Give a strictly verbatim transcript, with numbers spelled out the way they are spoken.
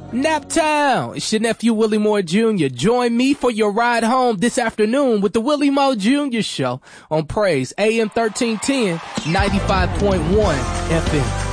Naptown, it's your nephew Willie Moore Junior Join me for your ride home this afternoon with the Willie Moore Junior Show on Praise A M thirteen ten, ninety-five point one F M.